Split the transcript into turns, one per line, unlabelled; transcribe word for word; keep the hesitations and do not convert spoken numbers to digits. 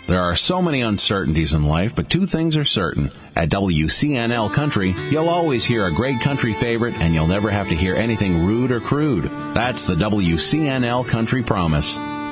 There are so many uncertainties in life, but two things are certain. At W C N L Country, you'll always hear a great country favorite, and you'll never have to hear anything rude or crude. That's the W C N L Country Promise.